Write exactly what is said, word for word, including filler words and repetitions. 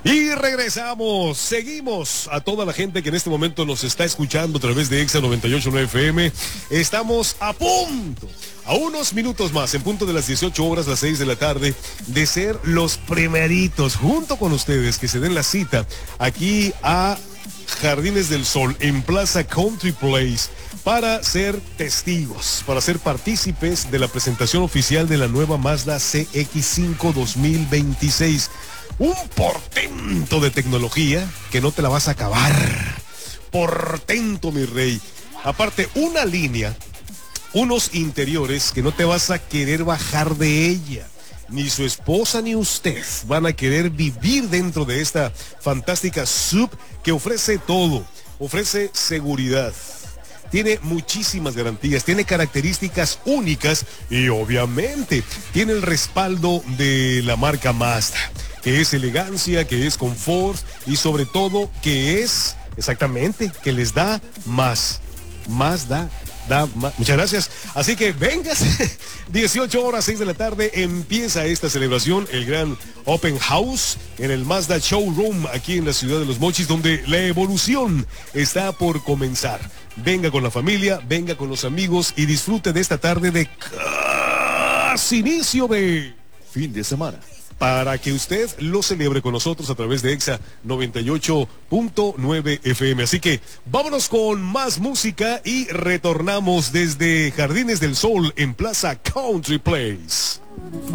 Y regresamos, seguimos a toda la gente que en este momento nos está escuchando a través de Exa noventa y ocho punto nueve F M. Estamos a punto, a unos minutos más, en punto de las dieciocho horas, las seis de la tarde, de ser los primeritos, junto con ustedes, que se den la cita aquí a Jardines del Sol, en Plaza Country Place, para ser testigos, para ser partícipes de la presentación oficial de la nueva Mazda C X cinco dos mil veintiséis. Un portento de tecnología que no te la vas a acabar. Portento, mi rey. Aparte, una línea, unos interiores que no te vas a querer bajar de ella. Ni su esposa ni usted van a querer vivir dentro de esta fantástica sub que ofrece todo. Ofrece seguridad. Tiene muchísimas garantías, tiene características únicas y obviamente tiene el respaldo de la marca Mazda, que es elegancia, que es confort y sobre todo que es exactamente, que les da más, más da, da más. Muchas gracias. Así que véngase, dieciocho horas, seis de la tarde, empieza esta celebración, el gran Open House en el Mazda Showroom aquí en la ciudad de Los Mochis, donde la evolución está por comenzar. Venga con la familia, venga con los amigos y disfrute de esta tarde de casi inicio de fin de semana, para que usted lo celebre con nosotros a través de Exa noventa y ocho punto nueve F M. Así que vámonos con más música y retornamos desde Jardines del Sol en Plaza Country Place.